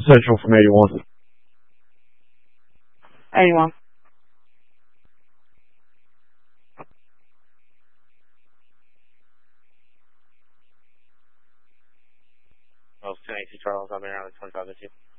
Central from 81. 81. Well, 1082 Charles, I'll be around 25 to 2.